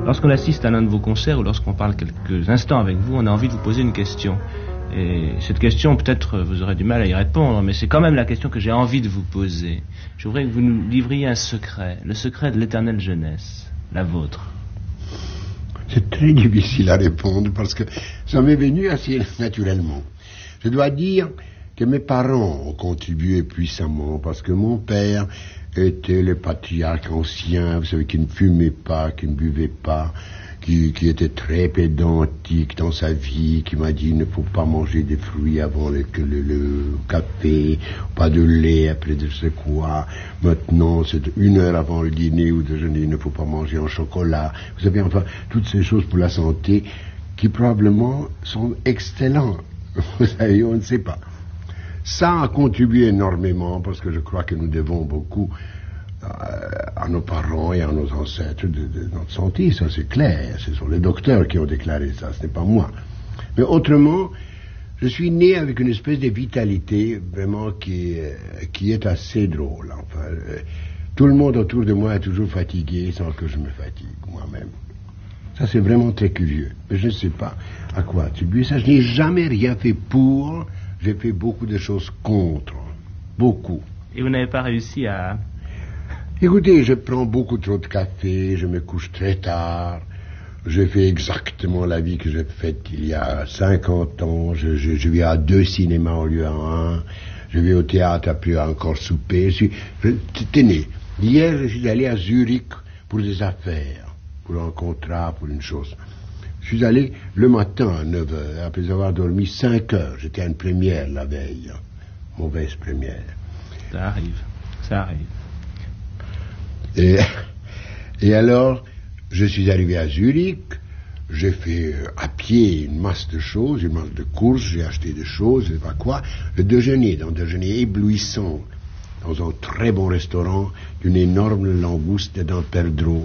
Lorsqu'on assiste à l'un de vos concerts ou lorsqu'on parle quelques instants avec vous, on a envie de vous poser une question. Et cette question, peut-être vous aurez du mal à y répondre, mais c'est quand même la question que j'ai envie de vous poser. Je voudrais que vous nous livriez un secret, le secret de l'éternelle jeunesse, la vôtre. C'est très difficile à répondre parce que ça m'est venu assez naturellement. Je dois dire que mes parents ont contribué puissamment parce que mon père était le patriarche ancien, vous savez, qui ne fumait pas, qui ne buvait pas, qui était très pédantique dans sa vie, qui m'a dit il ne faut pas manger des fruits avant le café, pas de lait après de ce quoi. Maintenant, c'est 1 heure avant le dîner ou le déjeuner, il ne faut pas manger en chocolat. Vous savez, enfin, toutes ces choses pour la santé qui probablement sont excellentes. Vous savez, on ne sait pas. Ça a contribué énormément parce que je crois que nous devons beaucoup à nos parents et à nos ancêtres de notre santé, ça c'est clair. Ce sont les docteurs qui ont déclaré ça, ce n'est pas moi. Mais autrement, je suis né avec une espèce de vitalité vraiment qui est assez drôle. Enfin, tout le monde autour de moi est toujours fatigué sans que je me fatigue moi-même. Ça c'est vraiment très curieux. Mais je ne sais pas à quoi attribuer ça. Je n'ai jamais rien fait pour. J'ai fait beaucoup de choses contre. Beaucoup. Et vous n'avez pas réussi à... Écoutez, je prends beaucoup trop de café, je me couche très tard. Je fais exactement la vie que j'ai faite il y a 50 ans. Je vais à 2 cinémas au lieu d'1. Je vais au théâtre après encore souper. Tenez, hier je suis allé à Zurich pour des affaires, pour un contrat, pour une chose. Je suis allé le matin à 9 heures, après avoir dormi 5 heures. J'étais à une première la veille. Mauvaise première. Ça arrive, ça arrive. Et alors, je suis arrivé à Zurich, j'ai fait à pied une masse de choses, une masse de courses, j'ai acheté des choses, je sais pas quoi. Le déjeuner, un déjeuner éblouissant, dans un très bon restaurant, d'une énorme langouste d'un perdreau.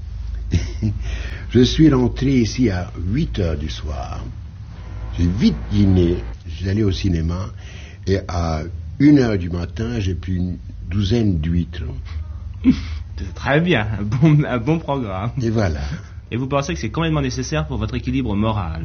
Je suis rentré ici à 8 heures du soir. J'ai vite dîné, je suis allé au cinéma, et à 1 heure du matin, j'ai pris une douzaine d'huîtres. C'est très bien, un bon programme. Et voilà. Et vous pensez que c'est complètement nécessaire pour votre équilibre moral?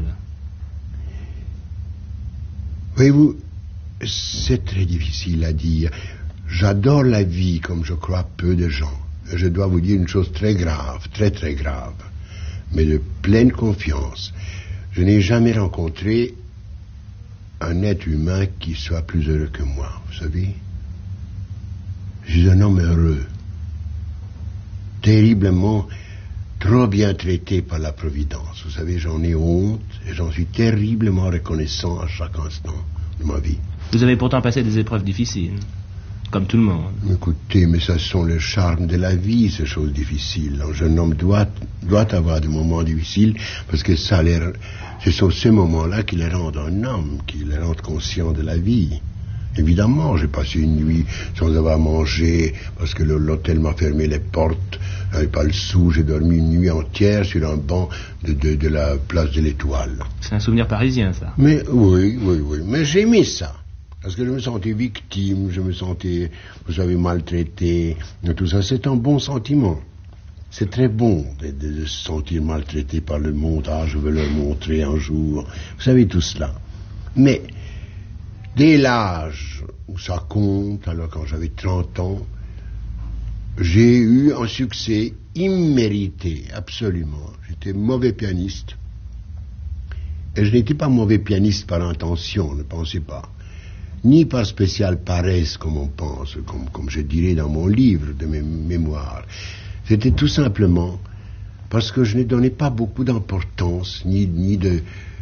Voyez-vous, c'est très difficile à dire. J'adore la vie comme je crois peu de gens. Je dois vous dire une chose très grave, très très grave, mais de pleine confiance. Je n'ai jamais rencontré un être humain qui soit plus heureux que moi, vous savez. Je suis un homme heureux, terriblement, trop bien traité par la Providence. Vous savez, j'en ai honte et j'en suis terriblement reconnaissant à chaque instant de ma vie. Vous avez pourtant passé des épreuves difficiles, comme tout le monde. Écoutez, mais ça sont le charme de la vie, ces choses difficiles. Un jeune homme doit avoir des moments difficiles parce que ce sont ces moments-là qui les rendent un homme, qui les rendent conscient de la vie. Évidemment, j'ai passé une nuit sans avoir mangé parce que l'hôtel m'a fermé les portes, j'avais pas le sou, j'ai dormi une nuit entière sur un banc de la place de l'Étoile. C'est un souvenir parisien, ça. Mais oui, mais j'aimais ça. Parce que je me sentais victime, je me sentais, vous savez, maltraité, et tout ça, c'est un bon sentiment. C'est très bon de se sentir maltraité par le monde. Ah, je veux leur montrer un jour. Vous savez tout cela. Mais, dès l'âge où ça compte, alors quand j'avais 30 ans, j'ai eu un succès immérité, absolument. J'étais mauvais pianiste. Et je n'étais pas mauvais pianiste par intention, ne pensez pas. Ni par spéciale paresse, comme on pense, comme je dirais dans mon livre de mes mémoires. C'était tout simplement parce que je ne donnais pas beaucoup d'importance, ni de...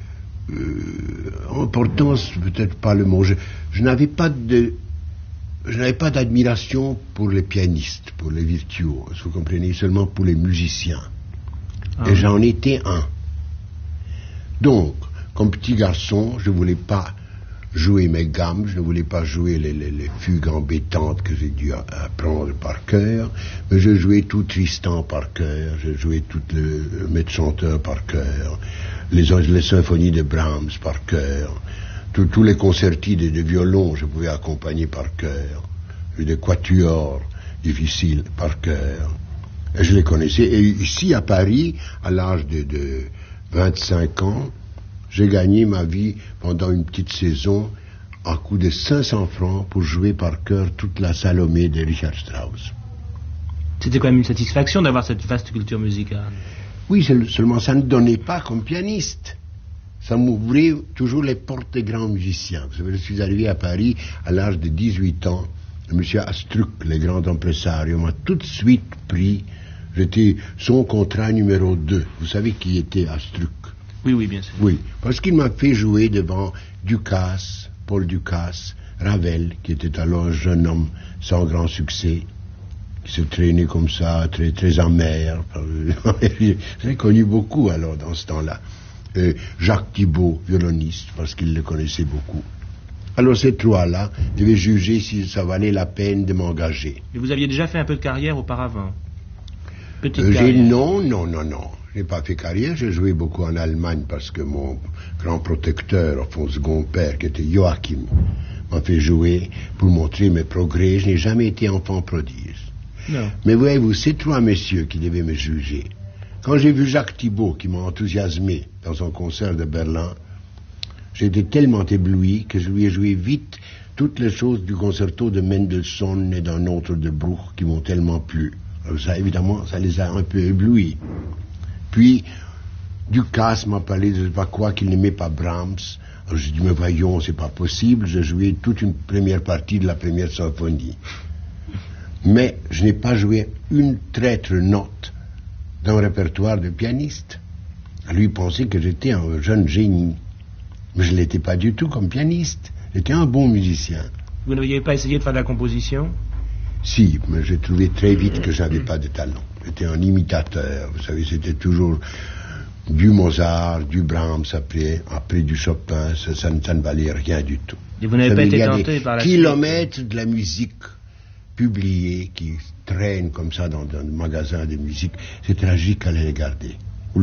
importance, peut-être pas le mot. Je n'avais pas d'admiration pour les pianistes, pour les virtuoses, vous comprenez, seulement pour les musiciens. Ah. Et j'en étais un. Donc, comme petit garçon, je ne voulais pas jouer mes gammes, je ne voulais pas jouer les fugues embêtantes que j'ai dû apprendre par cœur, mais je jouais tout Tristan par cœur, je jouais tout le maître chanteur par cœur, les symphonies de Brahms par cœur, tous les concertis de violon je pouvais accompagner par cœur, des quatuors difficiles par cœur. Et je les connaissais. Et ici, à Paris, à l'âge de 25 ans, j'ai gagné ma vie pendant une petite saison à coût de 500 francs pour jouer par cœur toute la Salomé de Richard Strauss. C'était quand même une satisfaction d'avoir cette vaste culture musicale. Oui, seulement ça ne donnait pas comme pianiste. Ça m'ouvrait toujours les portes des grands musiciens. Vous savez, je suis arrivé à Paris à l'âge de 18 ans. M. Astruc, le grand impresario, m'a tout de suite pris. J'étais son contrat numéro 2. Vous savez qui était Astruc? Oui, bien sûr. Oui, parce qu'il m'a fait jouer devant Ducasse, Paul Ducasse, Ravel, qui était alors un jeune homme sans grand succès, qui se traînait comme ça, très, très amer. J'ai connu beaucoup alors dans ce temps-là. Jacques Thibault, violoniste, parce qu'il le connaissait beaucoup. Alors ces trois-là devaient juger si ça valait la peine de m'engager. Et vous aviez déjà fait un peu de carrière auparavant? Petite carrière? Non. Je n'ai pas fait carrière, j'ai joué beaucoup en Allemagne parce que mon grand protecteur, mon second père, qui était Joachim, m'a fait jouer pour montrer mes progrès. Je n'ai jamais été enfant prodige. Non. Mais voyez-vous, ces trois messieurs qui devaient me juger, quand j'ai vu Jacques Thibault qui m'a enthousiasmé dans son concert de Berlin, j'ai été tellement ébloui que je lui ai joué vite toutes les choses du concerto de Mendelssohn et d'un autre de Bruch qui m'ont tellement plu. Alors ça, évidemment, ça les a un peu éblouis. Puis, Ducasse m'a parlé de je sais pas quoi, qu'il n'aimait pas Brahms. Alors j'ai dit, mais voyons, c'est pas possible, j'ai joué toute une première partie de la première symphonie. Mais je n'ai pas joué une traître note dans le répertoire de pianiste. Lui pensait que j'étais un jeune génie. Mais je ne l'étais pas du tout comme pianiste. J'étais un bon musicien. Vous n'aviez pas essayé de faire de la composition? Si, mais j'ai trouvé très vite que je n'avais pas de talent. J'étais un imitateur. Vous savez, c'était toujours du Mozart, du Brahms, après du Chopin. Ça ne valait rien du tout. Et vous n'avez pas été tenté par la suite? Kilomètres de la musique publiée qui traîne comme ça dans un magasin de musique. C'est tragique à les regarder.